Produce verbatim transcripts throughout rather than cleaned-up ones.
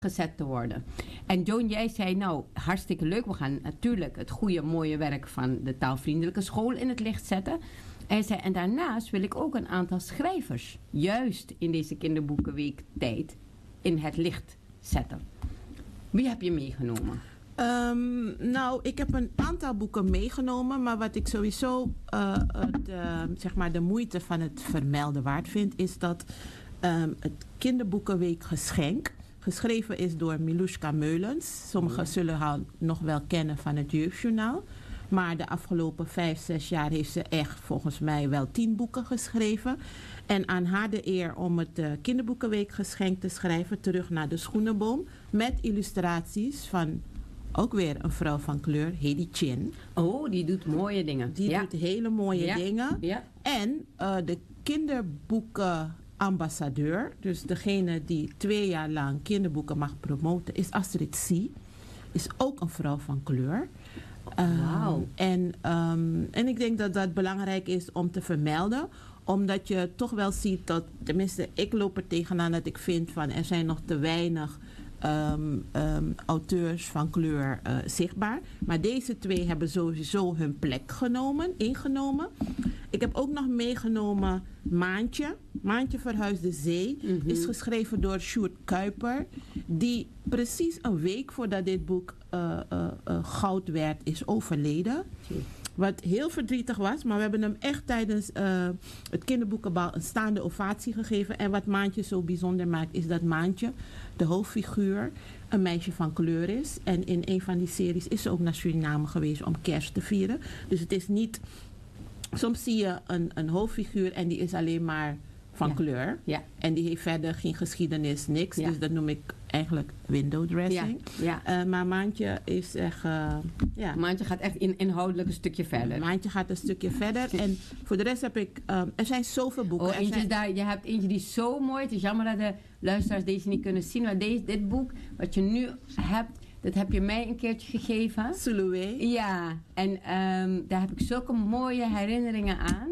gezet te worden. En Joan, jij zei nou, hartstikke leuk. We gaan natuurlijk het goede, mooie werk van de taalvriendelijke school in het licht zetten. En hij zei, en daarnaast wil ik ook een aantal schrijvers, juist in deze kinderboekenweek tijd, in het licht zetten. Wie heb je meegenomen? Um, nou, ik heb een aantal boeken meegenomen, maar wat ik sowieso uh, de, zeg maar de moeite van het vermelden waard vind, is dat um, het Kinderboekenweek Geschenk geschreven is door Miluska Meulens. Sommigen zullen haar nog wel kennen van het Jeugdjournaal. Maar de afgelopen vijf, zes jaar heeft ze echt volgens mij wel tien boeken geschreven. En aan haar de eer om het uh, Kinderboekenweek Geschenk te schrijven, Terug naar de Schoenenboom, met illustraties van ook weer een vrouw van kleur, Hedy Chin. Oh, die doet mooie dingen. Die ja. doet hele mooie ja. dingen. Ja. En uh, de kinderboeken ambassadeur, dus degene die twee jaar lang kinderboeken mag promoten, is Astrid Sie. Is ook een vrouw van kleur. Uh, Wow. en, um, en ik denk dat dat belangrijk is om te vermelden, omdat je toch wel ziet dat, tenminste ik loop er tegenaan dat ik vind van er zijn nog te weinig um, um, auteurs van kleur uh, zichtbaar. Maar deze twee hebben sowieso hun plek genomen, ingenomen. Ik heb ook nog meegenomen Maantje. Maantje verhuist de zee. Mm-hmm. Is geschreven door Sjoerd Kuiper. Die precies een week voordat dit boek uh, uh, uh, goud werd, is overleden. Okay. Wat heel verdrietig was. Maar we hebben hem echt tijdens uh, het kinderboekenbal een staande ovatie gegeven. En wat Maantje zo bijzonder maakt, is dat Maantje, de hoofdfiguur, een meisje van kleur is. En in een van die series is ze ook naar Suriname geweest om kerst te vieren. Dus het is niet... Soms zie je een, een hoofdfiguur en die is alleen maar van ja. kleur. Ja. En die heeft verder geen geschiedenis, niks. Ja. Dus dat noem ik eigenlijk window dressing. Ja. Ja. Uh, maar Maantje is echt... Uh, ja. Maantje gaat echt in, inhoudelijk een stukje verder. Maantje gaat een stukje verder. En voor de rest heb ik... Um, er zijn zoveel boeken. Oh, eentje zijn... daar, je hebt eentje die is zo mooi. Het is jammer dat de luisteraars deze niet kunnen zien. Maar deze, dit boek, wat je nu hebt... Dat heb je mij een keertje gegeven. Suluwe. Ja, en um, daar heb ik zulke mooie herinneringen aan.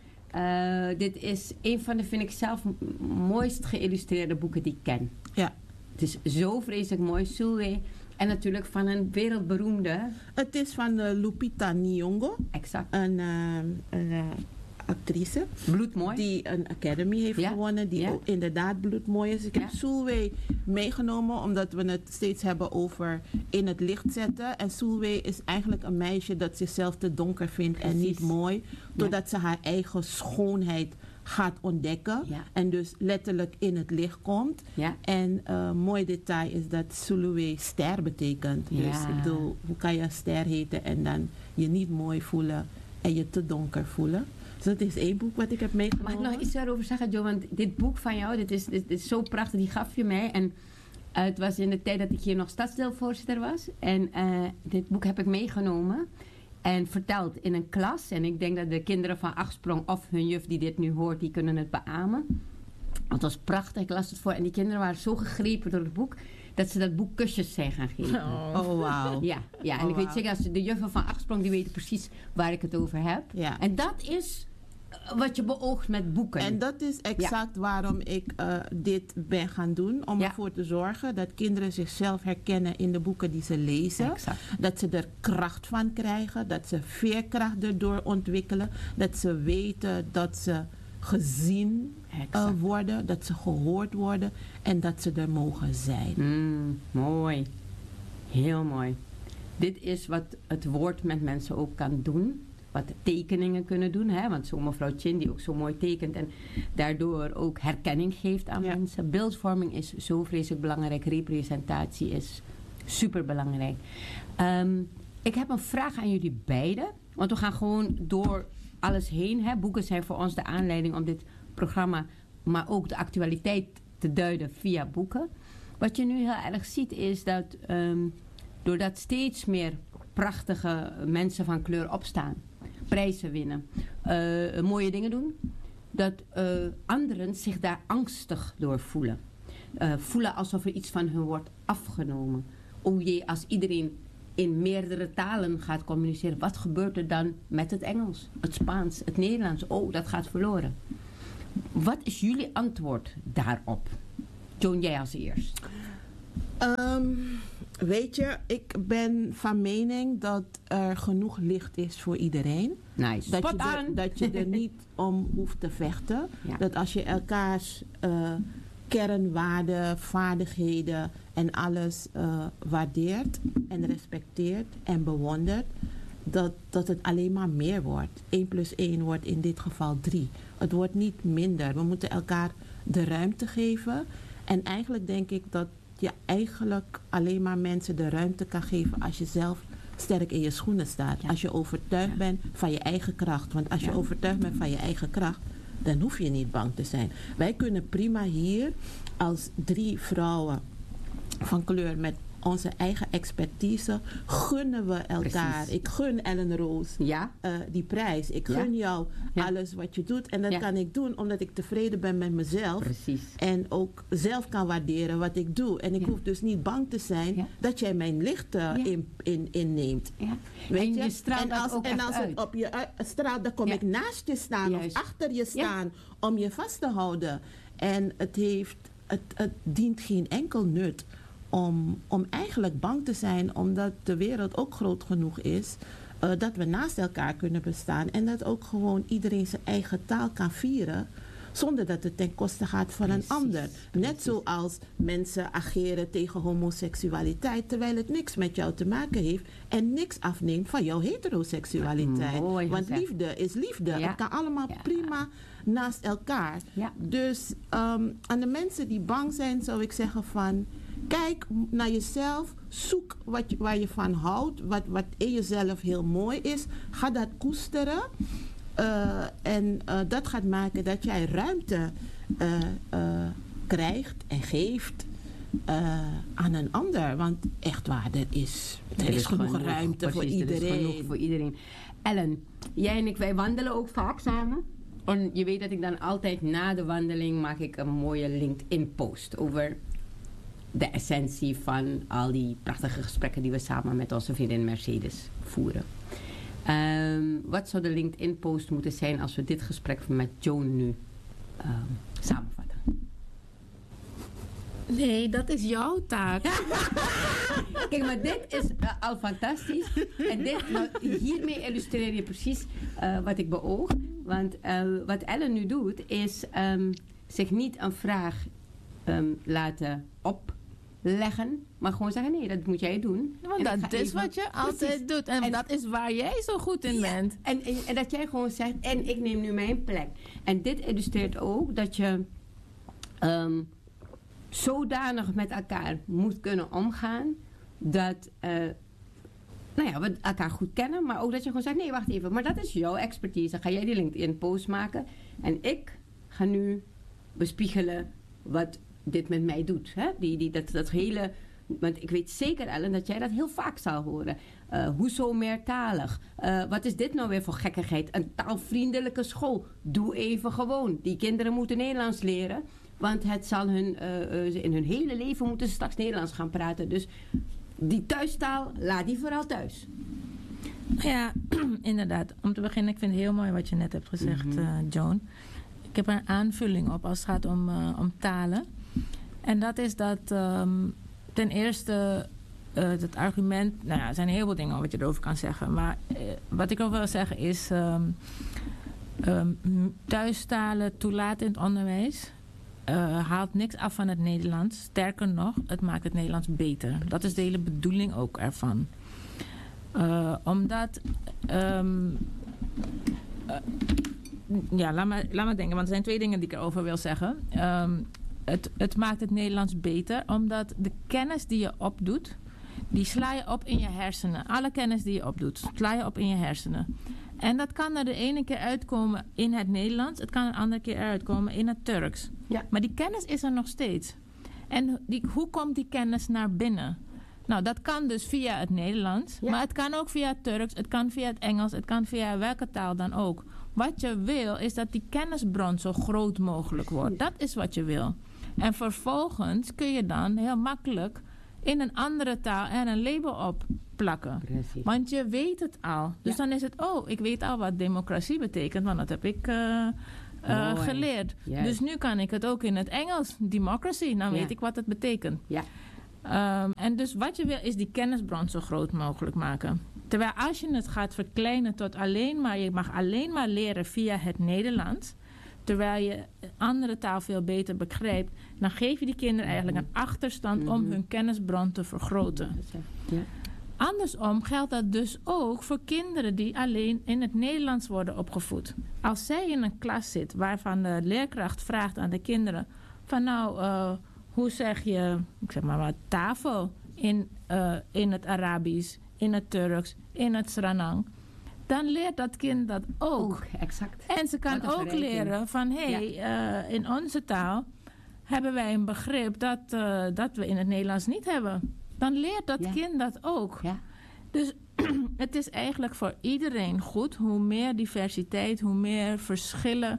Uh, dit is een van de, vind ik zelf, mooist geïllustreerde boeken die ik ken. Ja. Het is zo vreselijk mooi, Suluwe. En natuurlijk van een wereldberoemde... Het is van uh, Lupita Nyong'o. Exact. Een... Uh, een uh, actrice. Bloedmooi. Die een Academy heeft ja. gewonnen. Die ja. ook inderdaad bloedmooi is. Ik heb ja. Sulwe meegenomen. Omdat we het steeds hebben over in het licht zetten. En Sulwe is eigenlijk een meisje dat zichzelf te donker vindt. Precies. En niet mooi. Totdat ja. ze haar eigen schoonheid gaat ontdekken. Ja. En dus letterlijk in het licht komt. Ja. En een uh, mooi detail is dat Sulwe ster betekent. Ja. Dus ik bedoel, hoe kan je ster heten en dan je niet mooi voelen en je te donker voelen. Dus dat is één boek wat ik heb meegenomen. Mag ik nog iets daarover zeggen, Jo? Want dit boek van jou, dit is, dit, dit is zo prachtig. Die gaf je mij. En uh, het was in de tijd dat ik hier nog stadsdeelvoorzitter was. En uh, dit boek heb ik meegenomen. En verteld in een klas. En ik denk dat de kinderen van Achtsprong of hun juf die dit nu hoort, die kunnen het beamen. Het was prachtig. Ik las het voor. En die kinderen waren zo gegrepen door het boek, dat ze dat boek kusjes zijn gaan geven. Oh, oh wauw. Ja, ja, en oh, ik weet wow. zeker, als de juffen van Achtsprong, die weten precies waar ik het over heb. Ja. En dat is wat je beoogt met boeken. En dat is exact ja. waarom ik uh, dit ben gaan doen. Om ja. ervoor te zorgen dat kinderen zichzelf herkennen in de boeken die ze lezen. Exact. Dat ze er kracht van krijgen. Dat ze veerkracht erdoor ontwikkelen. Dat ze weten dat ze gezien uh, worden. Dat ze gehoord worden. En dat ze er mogen zijn. Mm, mooi. Heel mooi. Dit is wat het woord met mensen ook kan doen. Wat tekeningen kunnen doen. Hè? Want zo'n mevrouw Chin die ook zo mooi tekent. En daardoor ook herkenning geeft aan ja. mensen. Beeldvorming is zo vreselijk belangrijk. Representatie is super belangrijk. Um, ik heb een vraag aan jullie beiden. Want we gaan gewoon door alles heen. Hè? Boeken zijn voor ons de aanleiding om dit programma, maar ook de actualiteit te duiden via boeken. Wat je nu heel erg ziet is dat um, doordat steeds meer prachtige mensen van kleur opstaan, prijzen winnen, uh, mooie dingen doen, dat uh, anderen zich daar angstig door voelen. Uh, voelen alsof er iets van hun wordt afgenomen. O jee, als iedereen in meerdere talen gaat communiceren, wat gebeurt er dan met het Engels, het Spaans, het Nederlands? Oh, dat gaat verloren. Wat is jullie antwoord daarop? Joan, jij als eerst. Um, weet je, ik ben van mening dat er genoeg licht is voor iedereen. Nice. Dat, je Spot er, on. dat je er niet om hoeft te vechten. Ja. Dat als je elkaars uh, kernwaarden, vaardigheden en alles uh, waardeert en respecteert en bewondert, dat, dat het alleen maar meer wordt. één plus één wordt in dit geval drie. Het wordt niet minder. We moeten elkaar de ruimte geven. En eigenlijk denk ik dat je eigenlijk alleen maar mensen de ruimte kan geven als je zelf sterk in je schoenen staat. Ja. Als je overtuigd ja. bent van je eigen kracht. Want als je ja. overtuigd bent van je eigen kracht, dan hoef je niet bang te zijn. Wij kunnen prima hier als drie vrouwen van kleur met onze eigen expertise gunnen we elkaar. Precies. Ik gun Ellen Roos ja. uh, die prijs. Ik gun ja. jou ja. alles wat je doet. En dat ja. kan ik doen omdat ik tevreden ben met mezelf. Precies. En ook zelf kan waarderen wat ik doe. En ik ja. hoef dus niet bang te zijn ja. dat jij mijn licht uh, ja. in, in, inneemt. Ja. Weet en je? je straalt en als, ook en als het het op je uh, straalt, dan kom ja. ik naast je staan Juist. of achter je staan ja. om je vast te houden. En het, heeft, het, het dient geen enkel nut Om, om eigenlijk bang te zijn, omdat de wereld ook groot genoeg is, uh, dat we naast elkaar kunnen bestaan en dat ook gewoon iedereen zijn eigen taal kan vieren, zonder dat het ten koste gaat van precies, een ander. Net precies. Zoals mensen ageren tegen homoseksualiteit, terwijl het niks met jou te maken heeft en niks afneemt van jouw heteroseksualiteit. Mooi, want liefde is liefde. Ja. Het kan allemaal ja. prima naast elkaar. Ja. Dus um, aan de mensen die bang zijn, zou ik zeggen van, kijk naar jezelf, zoek wat je, waar je van houdt, wat, wat in jezelf heel mooi is. Ga dat koesteren. Uh, en uh, dat gaat maken dat jij ruimte uh, uh, krijgt en geeft uh, aan een ander. Want echt waar, er is, er er is, is genoeg, genoeg ruimte precies, voor iedereen. Er is genoeg voor iedereen. Ellen, jij en ik, wij wandelen ook vaak samen. En je weet dat ik dan altijd na de wandeling maak ik een mooie LinkedIn-post over de essentie van al die prachtige gesprekken die we samen met onze vriendin Mercedes voeren. Um, wat zou de LinkedIn-post moeten zijn als we dit gesprek met Joan nu um, samenvatten? Nee, dat is jouw taak. Kijk, maar dit is uh, al fantastisch. En dit, nou, hiermee illustreer je precies uh, wat ik beoog. Want uh, wat Ellen nu doet, is um, zich niet een vraag um, laten opleggen, maar gewoon zeggen, nee, dat moet jij doen. Want dat is even, wat je altijd precies. doet. En, en dat is waar jij zo goed in ja, bent. En, en, en dat jij gewoon zegt, en ik neem nu mijn plek. En dit illustreert ook dat je um, zodanig met elkaar moet kunnen omgaan, dat uh, nou ja, we elkaar goed kennen, maar ook dat je gewoon zegt, nee, wacht even, maar dat is jouw expertise. Ga jij die LinkedIn-post maken en ik ga nu bespiegelen wat dit met mij doet. Hè? Die, die, dat, dat hele, want ik weet zeker, Ellen, dat jij dat heel vaak zal horen. Uh, hoezo meertalig? Uh, wat is dit nou weer voor gekkigheid? Een taalvriendelijke school. Doe even gewoon. Die kinderen moeten Nederlands leren, want het zal hun, uh, uh, in hun hele leven moeten ze straks Nederlands gaan praten. Dus die thuistaal, laat die vooral thuis. Ja, inderdaad. Om te beginnen, ik vind het heel mooi wat je net hebt gezegd, mm-hmm. uh, Joan. Ik heb er een aanvulling op als het gaat om, uh, om talen. En dat is dat um, ten eerste uh, het argument, nou ja, er zijn heel veel dingen wat je erover kan zeggen. Maar uh, wat ik over wil zeggen is um, um, thuistalen toelaten in het onderwijs uh, haalt niks af van het Nederlands. Sterker nog, het maakt het Nederlands beter. Dat is de hele bedoeling ook ervan. Uh, omdat um, uh, ja, laat maar, laat maar denken, want er zijn twee dingen die ik erover wil zeggen. Um, Het, het maakt het Nederlands beter, omdat de kennis die je opdoet, die sla je op in je hersenen. Alle kennis die je opdoet, sla je op in je hersenen. En dat kan er de ene keer uitkomen in het Nederlands, het kan een andere keer uitkomen in het Turks. Ja. Maar die kennis is er nog steeds. En die, hoe komt die kennis naar binnen? Nou, dat kan dus via het Nederlands, ja. maar het kan ook via het Turks, het kan via het Engels, het kan via welke taal dan ook. Wat je wil, is dat die kennisbron zo groot mogelijk wordt. Dat is wat je wil. En vervolgens kun je dan heel makkelijk in een andere taal en een label opplakken. Precies. Want je weet het al. Dus ja. dan is het, oh, ik weet al wat democratie betekent, want dat heb ik uh, uh, geleerd. Yes. Dus nu kan ik het ook in het Engels, democracy, dan ja. weet ik wat het betekent. Ja. Um, en dus wat je wil is die kennisbron zo groot mogelijk maken. Terwijl als je het gaat verkleinen tot alleen maar, je mag alleen maar leren via het Nederlands, terwijl je een andere taal veel beter begrijpt, dan geef je die kinderen eigenlijk een achterstand mm-hmm. om hun kennisbron te vergroten. Ja. Andersom geldt dat dus ook voor kinderen die alleen in het Nederlands worden opgevoed. Als zij in een klas zit waarvan de leerkracht vraagt aan de kinderen van nou, uh, hoe zeg je, ik zeg maar wat, tafel in, uh, in het Arabisch, in het Turks, in het Sranang, dan leert dat kind dat ook. Ook, exact. En ze kan ook leren van hé, hey, ja. uh, in onze taal hebben wij een begrip dat, uh, dat we in het Nederlands niet hebben. Dan leert dat ja. kind dat ook. Ja. Dus het is eigenlijk voor iedereen goed. Hoe meer diversiteit, hoe meer verschillen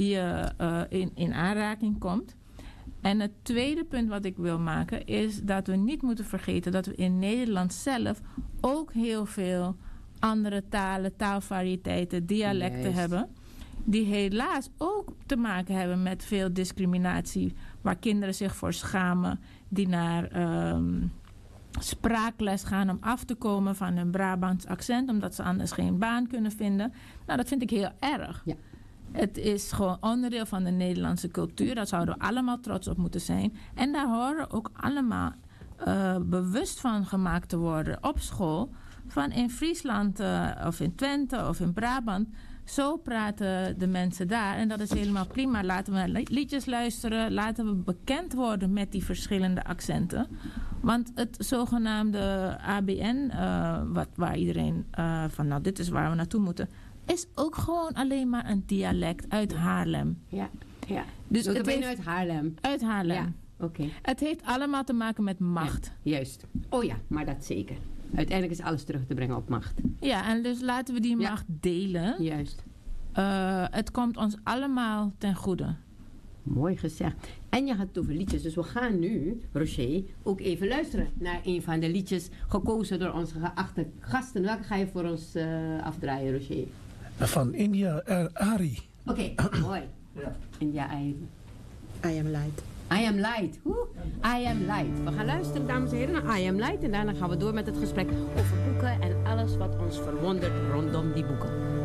je uh, in, in aanraking komt. En het tweede punt wat ik wil maken is dat we niet moeten vergeten dat we in Nederland zelf ook heel veel andere talen, taalvarieteiten, dialecten Juist. hebben. Die helaas ook te maken hebben met veel discriminatie. Waar kinderen zich voor schamen. Die naar um, spraakles gaan om af te komen van hun Brabants accent. Omdat ze anders geen baan kunnen vinden. Nou, dat vind ik heel erg. Ja. Het is gewoon onderdeel van de Nederlandse cultuur. Daar zouden we allemaal trots op moeten zijn. En daar horen ook allemaal uh, bewust van gemaakt te worden op school. Van in Friesland uh, of in Twente of in Brabant. Zo praten de mensen daar. En dat is helemaal prima. Laten we liedjes luisteren. Laten we bekend worden met die verschillende accenten. Want het zogenaamde A B N, uh, wat, waar iedereen uh, van nou dit is waar we naartoe moeten, is ook gewoon alleen maar een dialect uit Haarlem. Ja, ja. Dus het heeft, uit Haarlem. Uit Haarlem. Ja, oké. Okay. Het heeft allemaal te maken met macht. Ja, juist. Oh ja, maar dat zeker. Uiteindelijk is alles terug te brengen op macht. Ja, en dus laten we die ja. macht delen. Juist. Uh, het komt ons allemaal ten goede. Mooi gezegd. En je had het over liedjes. Dus we gaan nu, Roger, ook even luisteren naar een van de liedjes gekozen door onze geachte gasten. Welke ga je voor ons uh, afdraaien, Roger? Van India Ari. Oké, okay, mooi. Ja. India Ari. I am light. I am light. Woe. I am light. We gaan luisteren, dames en heren, naar I am light. En daarna gaan we door met het gesprek over boeken en alles wat ons verwondert rondom die boeken.